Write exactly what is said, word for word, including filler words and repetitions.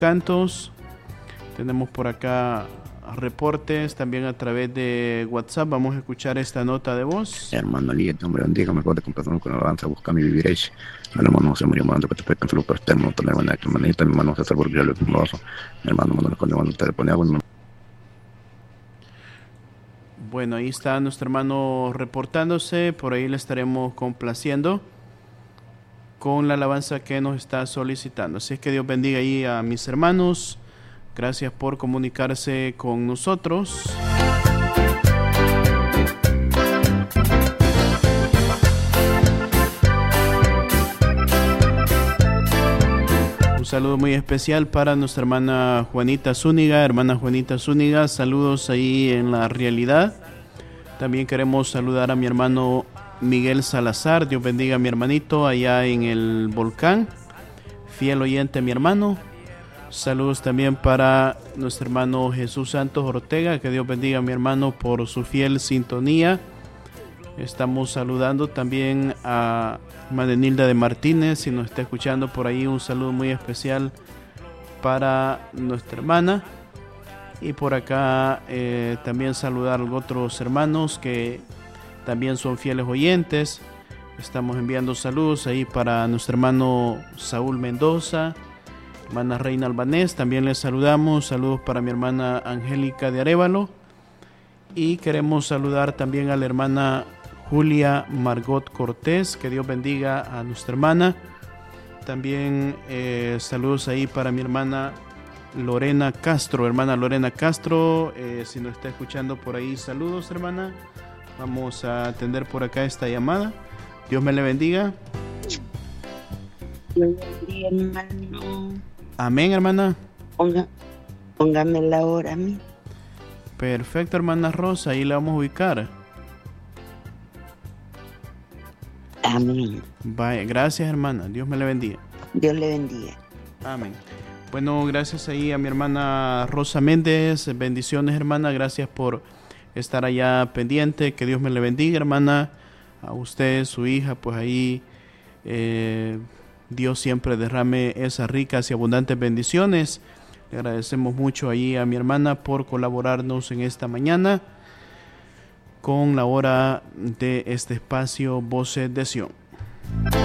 cantos. Tenemos por acá reportes también a través de WhatsApp. Vamos a escuchar esta nota de voz. Hermano Liet, hombre, bendiga, me acuerdo de comprar con alabanza, buscar mi vivir hecho. Mi hermano José murió mandando que te pecan solo por este hermano, también van a que manita, mi hermano César porque ya lo famoso. Mi hermano Manuel cuando cuando te pone agua. Bueno, ahí está nuestro hermano reportándose. Por ahí le estaremos complaciendo con la alabanza que nos está solicitando. Así es que Dios bendiga ahí a mis hermanos. Gracias por comunicarse con nosotros. Un saludo muy especial para nuestra hermana Juanita Zúñiga. Hermana Juanita Zúñiga, saludos ahí en la realidad. También queremos saludar a mi hermano Miguel Salazar. Dios bendiga a mi hermanito allá en el volcán. Fiel oyente, mi hermano. Saludos también para nuestro hermano Jesús Santos Ortega. Que Dios bendiga a mi hermano por su fiel sintonía. Estamos saludando también a Madenilda de Martínez. Si nos está escuchando por ahí, un saludo muy especial para nuestra hermana. Y por acá eh, también saludar a otros hermanos que también son fieles oyentes. Estamos enviando saludos ahí para nuestro hermano Saúl Mendoza, hermana Reina Albanés, también les saludamos. Saludos para mi hermana Angélica de Arévalo. Y queremos saludar también a la hermana Julia Margot Cortés. Que Dios bendiga a nuestra hermana. También eh, saludos ahí para mi hermana Lorena Castro. Hermana Lorena Castro, eh, si nos está escuchando por ahí, saludos, hermana. Vamos a atender por acá esta llamada. Dios me le bendiga. Dios bendiga, hermano. Amén, hermana. Ponga, póngame la hora a mí. Perfecto, hermana Rosa, ahí la vamos a ubicar. Amén. Vaya, gracias, hermana. Dios me le bendiga. Dios le bendiga. Amén. Bueno, gracias ahí a mi hermana Rosa Méndez. Bendiciones, hermana. Gracias por estar allá pendiente. Que Dios me le bendiga, hermana. A usted, su hija, pues ahí eh, Dios siempre derrame esas ricas y abundantes bendiciones. Le agradecemos mucho ahí a mi hermana por colaborarnos en esta mañana con la hora de este espacio Voces de Sion.